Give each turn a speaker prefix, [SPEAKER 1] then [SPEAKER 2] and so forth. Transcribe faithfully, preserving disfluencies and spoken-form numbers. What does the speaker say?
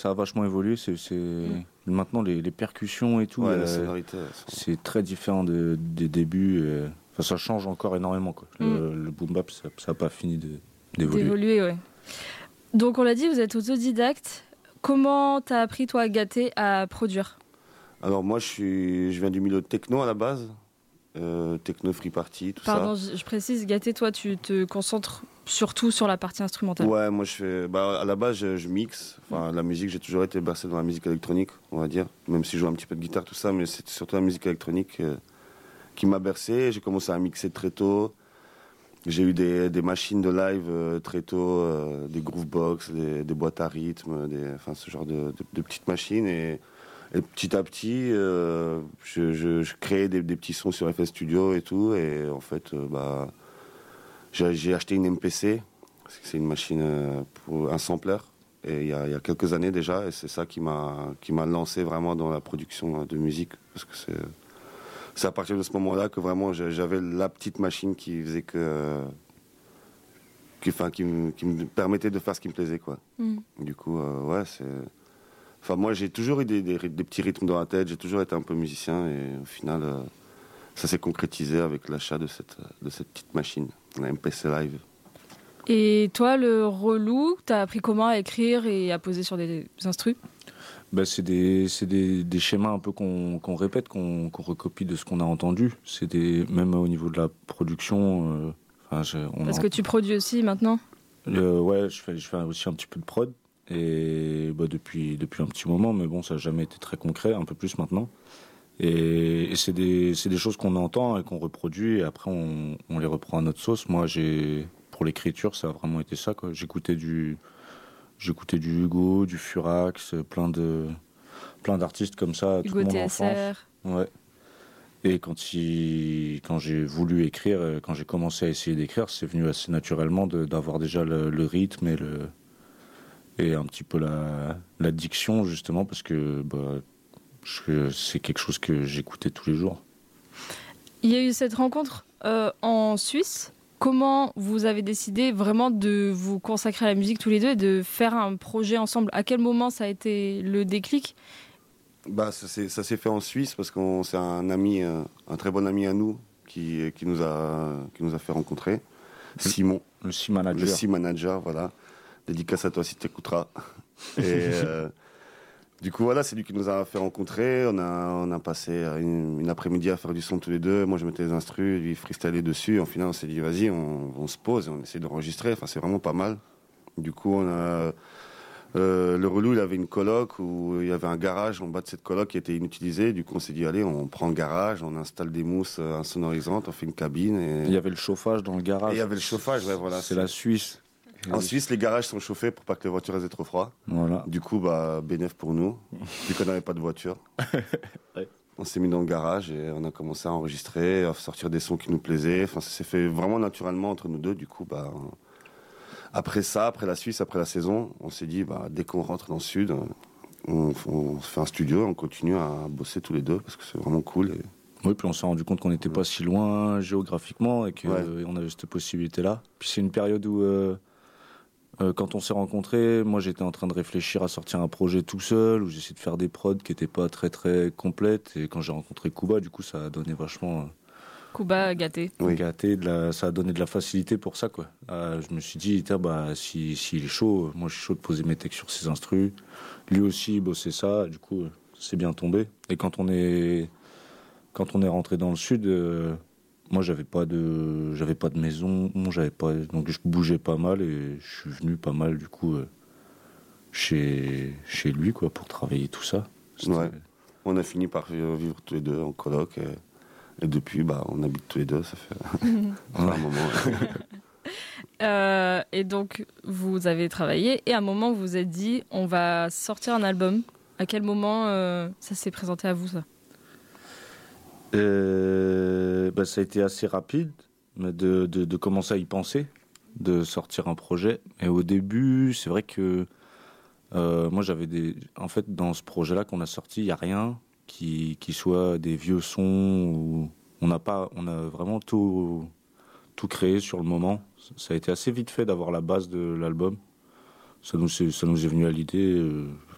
[SPEAKER 1] ça a vachement évolué. C'est, c'est... Mm. Maintenant, les, les percussions et tout,
[SPEAKER 2] ouais,
[SPEAKER 1] euh, c'est très différent de, des débuts. Euh... Enfin, ça change encore énormément, quoi. Mm. Le, le boom bap, ça n'a pas fini de, d'évoluer.
[SPEAKER 3] D'évoluer, ouais. Donc, on l'a dit, vous êtes autodidacte. Comment t'as appris, toi, Gaté, à produire?
[SPEAKER 2] Alors, moi, je, suis... je viens du milieu de techno à la base. Euh, techno, free party, tout
[SPEAKER 3] Pardon,
[SPEAKER 2] ça.
[SPEAKER 3] Pardon, je, je précise, Gaté, toi, tu te concentres surtout sur la partie instrumentale.
[SPEAKER 2] Ouais, moi, je fais... Bah, à la base, je, je mixe. Enfin, la musique, j'ai toujours été bercé dans la musique électronique, on va dire. Même si je joue un petit peu de guitare, tout ça, mais c'est surtout la musique électronique euh, qui m'a bercé. J'ai commencé à mixer très tôt. J'ai eu des, des machines de live euh, très tôt, euh, des groovebox, des, des boîtes à rythme, des, enfin, ce genre de, de, de petites machines. Et, et petit à petit, euh, je, je, je créais des, des petits sons sur F L Studio et tout. Et en fait, euh, bah, j'ai, j'ai acheté une M P C, parce que c'est une machine euh, pour un sampler. Et il y a, il y a quelques années déjà, et c'est ça qui m'a, qui m'a lancé vraiment dans la production de musique. Parce que c'est... C'est à partir de ce moment-là que vraiment j'avais la petite machine qui faisait que, qui, enfin, qui, me, qui me permettait de faire ce qui me plaisait, quoi. Mm. Du coup, euh, ouais, c'est. Enfin, moi, j'ai toujours eu des, des, des petits rythmes dans la tête. J'ai toujours été un peu musicien et au final, euh, ça s'est concrétisé avec l'achat de cette, de cette petite machine, la M P C Live.
[SPEAKER 3] Et toi, le relou, t'as appris comment à écrire et à poser sur des instrus?
[SPEAKER 1] Bah, c'est des, c'est des, des schémas un peu qu'on, qu'on répète, qu'on, qu'on recopie de ce qu'on a entendu. C'est des, même au niveau de la production. Euh, je, on
[SPEAKER 3] Parce
[SPEAKER 1] a,
[SPEAKER 3] que tu produis aussi maintenant
[SPEAKER 1] euh, Ouais, je fais, je fais aussi un petit peu de prod. Et bah, depuis, depuis un petit moment, mais bon, ça n'a jamais été très concret, un peu plus maintenant. Et, et c'est, des, c'est des choses qu'on entend et qu'on reproduit, et après on, on les reprend à notre sauce. Moi, j'ai, pour l'écriture, ça a vraiment été ça, quoi. J'écoutais du. J'écoutais du Hugo, du Furax, plein de plein d'artistes comme ça toute mon enfance. Ouais. Et quand il, quand j'ai voulu écrire, quand j'ai commencé à essayer d'écrire, c'est venu assez naturellement de, d'avoir déjà le, le rythme et le et un petit peu la, la diction, justement, parce que bah, je, c'est quelque chose que j'écoutais tous les jours.
[SPEAKER 3] Il y a eu cette rencontre euh, en Suisse. Comment vous avez décidé vraiment de vous consacrer à la musique tous les deux et de faire un projet ensemble? À quel moment ça a été le déclic?
[SPEAKER 2] Bah, ça, s'est, ça s'est fait en Suisse parce que c'est un ami, un très bon ami à nous qui, qui, nous, a, qui nous a fait rencontrer. Simon.
[SPEAKER 1] Le C Manager.
[SPEAKER 2] Le C Manager, voilà. Dédicace à toi si tu écouteras. Et euh, du coup, voilà, c'est lui qui nous a fait rencontrer. On a, on a passé une, une après-midi à faire du son tous les deux. Moi, je mettais les instrus, lui freestylait dessus. En final, on s'est dit, vas-y, on, on se pose et on essaie d'enregistrer. Enfin, c'est vraiment pas mal. Du coup, on a... Euh, le relou, il avait une coloc où il y avait un garage en bas de cette coloc qui était inutilisé. Du coup, on s'est dit, allez, on prend le garage, on installe des mousses insonorisantes, on fait une cabine. Et...
[SPEAKER 1] Il y avait le chauffage dans le garage.
[SPEAKER 2] Et il y avait le chauffage, ouais, voilà.
[SPEAKER 1] C'est, c'est la Suisse.
[SPEAKER 2] En Suisse, les garages sont chauffés pour pas que les voitures aient trop froid.
[SPEAKER 1] Voilà.
[SPEAKER 2] Du coup, bah, bénéf pour nous, vu qu'on n'avait pas de voiture. Ouais. On s'est mis dans le garage et on a commencé à enregistrer, à sortir des sons qui nous plaisaient. Enfin, ça s'est fait vraiment naturellement entre nous deux. Du coup, bah, après ça, après la Suisse, après la saison, on s'est dit, bah, dès qu'on rentre dans le sud, on, on fait un studio, on continue à bosser tous les deux parce que c'est vraiment cool. Et...
[SPEAKER 1] Oui, puis on s'est rendu compte qu'on n'était ouais. pas si loin géographiquement et qu'on ouais. avait cette possibilité-là. Puis c'est une période où, euh, euh, quand on s'est rencontrés, moi j'étais en train de réfléchir à sortir un projet tout seul, où j'essayais de faire des prods qui n'étaient pas très très complètes. Et quand j'ai rencontré Kuba, du coup, ça a donné vachement... Euh,
[SPEAKER 3] Kuba, Gaté.
[SPEAKER 1] Oui, Gaté, de la, ça a donné de la facilité pour ça, quoi. Euh, je me suis dit, bah, si, si il est chaud, moi je suis chaud de poser mes textes sur ses instrus. Lui aussi, bossait ça, du coup, c'est bien tombé. Et quand on est... Quand on est rentré dans le sud, euh, moi j'avais pas de, j'avais pas de maison, j'avais pas, donc je bougeais pas mal et je suis venu pas mal du coup euh, chez chez lui quoi pour travailler tout ça.
[SPEAKER 2] C'était... Ouais. On a fini par vivre tous les deux en coloc et, et depuis bah on habite tous les deux, ça fait, ça fait un moment.
[SPEAKER 3] euh, et donc vous avez travaillé et à un moment vous vous êtes dit on va sortir un album. À quel moment euh, ça s'est présenté à vous ça?
[SPEAKER 1] Euh, bah, ça a été assez rapide de, de, de commencer à y penser, de sortir un projet. Et au début, c'est vrai que euh, moi j'avais des... En fait, dans ce projet-là qu'on a sorti, il n'y a rien qui, qui soit des vieux sons. Où on, a pas, on a vraiment tout, tout créé sur le moment. Ça a été assez vite fait d'avoir la base de l'album. Ça nous, ça nous est venu à l'idée, euh,